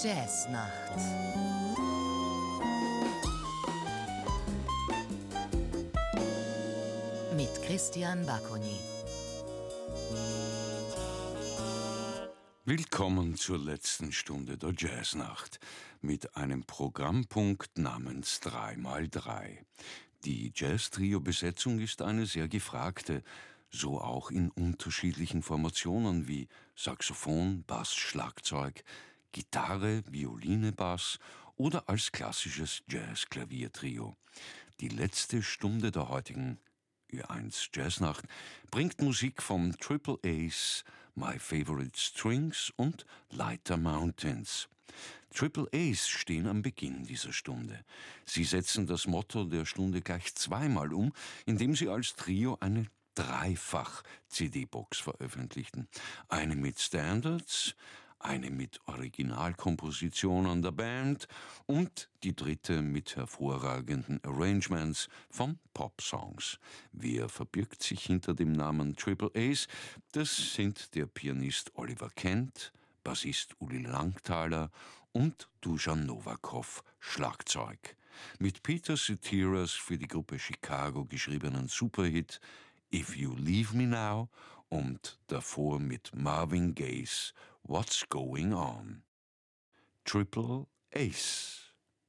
Jazznacht. Mit Christian Baconi. Willkommen zur letzten Stunde der Jazznacht mit einem Programmpunkt namens 3x3. Die Jazz-Trio-Besetzung ist eine sehr gefragte, so auch in unterschiedlichen Formationen wie Saxophon, Bass, Schlagzeug, Gitarre, Violine, Bass oder als klassisches Jazz-Klaviertrio. Die letzte Stunde der heutigen Ü1 Jazznacht bringt Musik vom Triple Ace, My Favorite Strings und Lighter Mountains. Triple Ace stehen am Beginn dieser Stunde. Sie setzen das Motto der Stunde gleich zweimal um, indem sie als Trio eine Dreifach-CD-Box veröffentlichten. Eine mit Standards, eine mit Originalkompositionen der Band und die dritte mit hervorragenden Arrangements von Pop-Songs. Wer verbirgt sich hinter dem Namen Triple Ace? Das sind der Pianist Oliver Kent, Bassist Uli Langthaler und Dusan Novakov, Schlagzeug. Mit Peter Cetera für die Gruppe Chicago geschriebenen Superhit If You Leave Me Now und davor mit Marvin Gaye's What's Going On. Triple Ace.